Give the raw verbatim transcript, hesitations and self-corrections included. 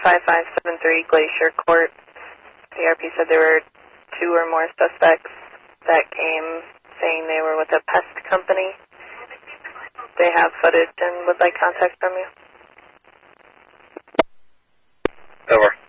five five seven three Glacier Court. The A R P said there were two or more suspects that came saying they were with a pest company. They have footage and would like contact from you. Over.